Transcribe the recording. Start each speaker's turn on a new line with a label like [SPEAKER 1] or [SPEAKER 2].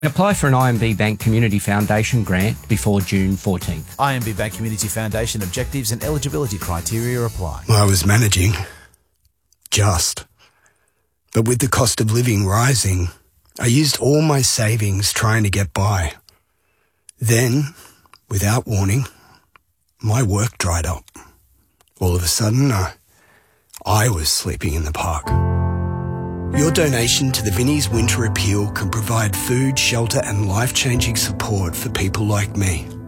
[SPEAKER 1] Apply for an IMB Bank Community Foundation grant before June 14th.
[SPEAKER 2] IMB Bank Community Foundation objectives and eligibility criteria apply.
[SPEAKER 3] I was managing. Just. But with the cost of living rising, I used all my savings trying to get by. Then, without warning, my work dried up. All of a sudden, I was sleeping in the park. Your donation to the Vinnie's Winter Appeal can provide food, shelter and life-changing support for people like me.